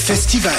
festival.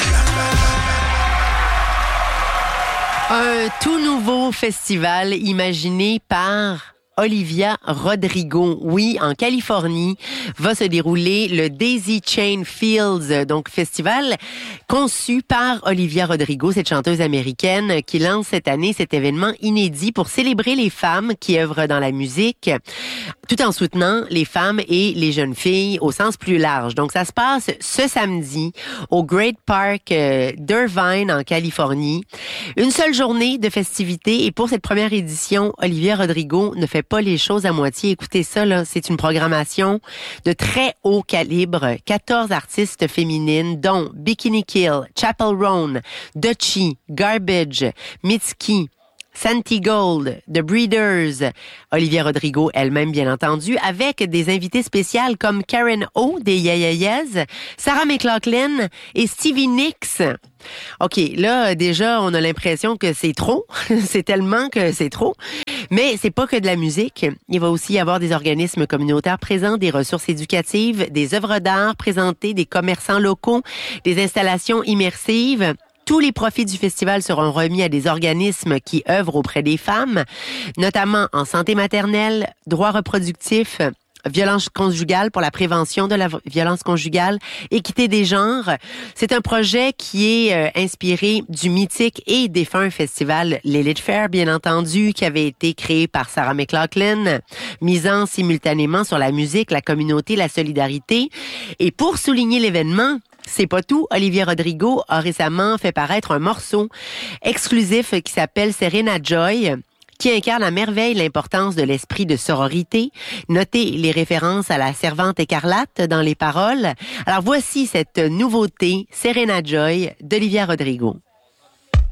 Un tout nouveau festival imaginé par Olivia Rodrigo. Oui, en Californie, va se dérouler le Daisy Chain Fields, donc festival conçu par Olivia Rodrigo, cette chanteuse américaine qui lance cette année cet événement inédit pour célébrer les femmes qui œuvrent dans la musique, tout en soutenant les femmes et les jeunes filles au sens plus large. Donc, ça se passe ce samedi au Great Park d'Irvine, en Californie. Une seule journée de festivités et pour cette première édition, Olivia Rodrigo ne fait pas les choses à moitié. Écoutez ça, là, c'est une programmation de très haut calibre. 14 artistes féminines, dont Bikini Kill, Chappell Roan, Dutchie, Garbage, Mitski, Santi Gold, The Breeders, Olivia Rodrigo elle-même bien entendu, avec des invités spéciales comme Karen O des Yeah Yeah Yeahs, Sarah McLachlan et Stevie Nicks. OK, là, déjà, on a l'impression que c'est trop. C'est tellement que c'est trop. Mais c'est pas que de la musique. Il va aussi y avoir des organismes communautaires présents, des ressources éducatives, des œuvres d'art présentées, des commerçants locaux, des installations immersives. Tous les profits du festival seront remis à des organismes qui œuvrent auprès des femmes, notamment en santé maternelle, droits reproductifs, violence conjugale pour la prévention de la violence conjugale, équité des genres. C'est un projet qui est inspiré du mythique et défunt festival Lilith Fair, bien entendu, qui avait été créé par Sarah McLachlan, misant simultanément sur la musique, la communauté, la solidarité. Et pour souligner l'événement, c'est pas tout. Olivia Rodrigo a récemment fait paraître un morceau exclusif qui s'appelle Serena Joy, qui incarne à merveille l'importance de l'esprit de sororité. Notez les références à la servante écarlate dans les paroles. Alors voici cette nouveauté, Serena Joy, d'Olivia Rodrigo.